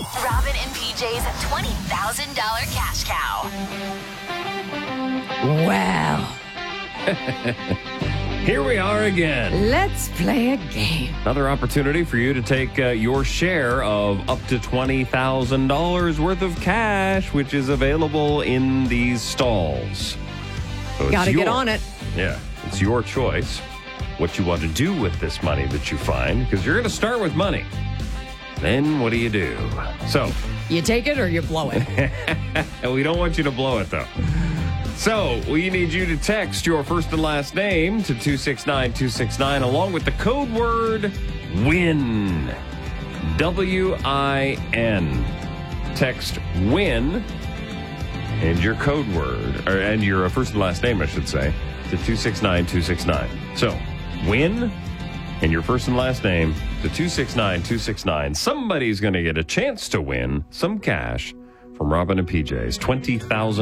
Robin and PJ's $20,000 cash cow. Well, Here we are again. let's play a game. Another opportunity for you to take your share of up to $20,000 worth of cash, which is available in these stalls. So it's Gotta get on it. Yeah, it's your choice what you want to do with this money that you find, because you're going to start with money. Then what do you do? So, You take it or you blow it. and we don't want you to blow it, though. So, we need you to text your first and last name to 269-269 along with the code word WIN. W-I-N. Text WIN and your code word, and your first and last name, I should say, to 269-269. So, WIN and your first and last name to 269-269. Somebody's going to get a chance to win some cash from Robin and PJ's $20,000